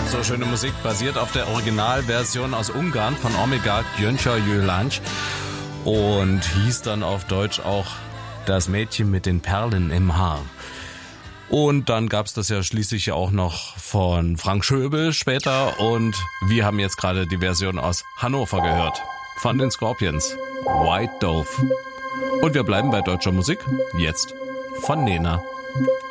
so schöne Musik basiert auf der Originalversion aus Ungarn von Omega Gyöngyös Gyöngy und hieß dann auf Deutsch auch Das Mädchen mit den Perlen im Haar. Und dann gab's das ja schließlich auch noch von Frank Schöbel später und wir haben jetzt gerade die Version aus Hannover gehört. Von den Scorpions. White Dove. Und wir bleiben bei deutscher Musik. Jetzt von Nena.